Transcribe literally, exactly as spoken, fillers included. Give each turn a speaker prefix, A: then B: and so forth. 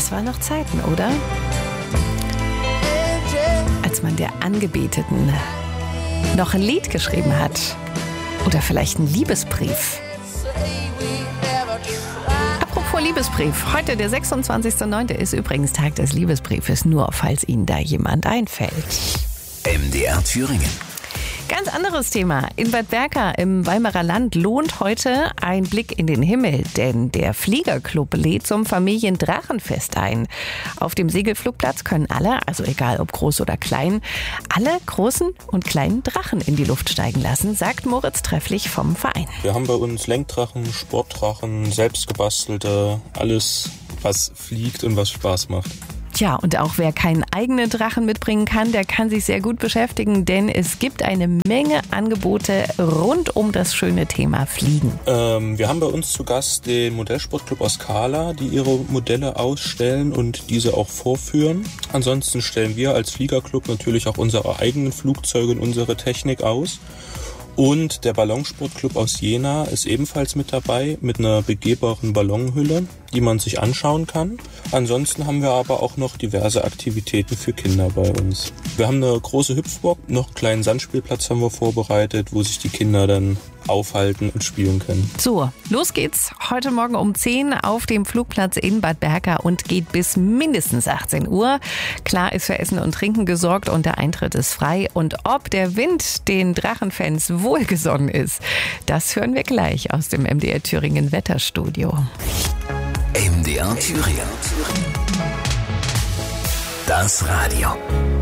A: Das waren noch Zeiten, oder? Als man der Angebeteten noch ein Lied geschrieben hat. Oder vielleicht einen Liebesbrief. Apropos Liebesbrief. Heute, der sechsundzwanzigster neunte ist übrigens Tag des Liebesbriefes. Nur, falls Ihnen da jemand einfällt.
B: M D R Thüringen.
A: Ganz anderes Thema. In Bad Berka im Weimarer Land lohnt heute ein Blick in den Himmel, denn der Fliegerclub lädt zum Familiendrachenfest ein. Auf dem Segelflugplatz können alle, also egal ob groß oder klein, alle großen und kleinen Drachen in die Luft steigen lassen, sagt Moritz Trefflich vom Verein.
C: Wir haben bei uns Lenkdrachen, Sportdrachen, selbstgebastelte, alles, was fliegt und was Spaß macht.
A: Tja, und auch wer keinen eigenen Drachen mitbringen kann, der kann sich sehr gut beschäftigen, denn es gibt eine Menge Angebote rund um das schöne Thema Fliegen.
C: Ähm, wir haben bei uns zu Gast den Modellsportclub aus Kahla, die ihre Modelle ausstellen und diese auch vorführen. Ansonsten stellen wir als Fliegerclub natürlich auch unsere eigenen Flugzeuge und unsere Technik aus. Und der Ballonsportclub aus Jena ist ebenfalls mit dabei mit einer begehbaren Ballonhülle, die man sich anschauen kann. Ansonsten haben wir aber auch noch diverse Aktivitäten für Kinder bei uns. Wir haben eine große Hüpfburg, noch einen kleinen Sandspielplatz haben wir vorbereitet, wo sich die Kinder dann aufhalten und spielen können.
A: So, los geht's heute Morgen um zehn auf dem Flugplatz in Bad Berka und geht bis mindestens achtzehn Uhr. Klar ist für Essen und Trinken gesorgt und der Eintritt ist frei. Und ob der Wind den Drachenfans wohlgesonnen ist, das hören wir gleich aus dem M D R Thüringen Wetterstudio.
B: M D R Thüringen. Das Radio.